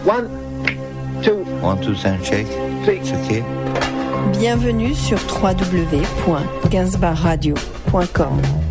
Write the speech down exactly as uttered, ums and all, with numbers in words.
One, two. One, two, three, check. Six. OK. Bienvenue sur w w w point gainsbourg radio point com.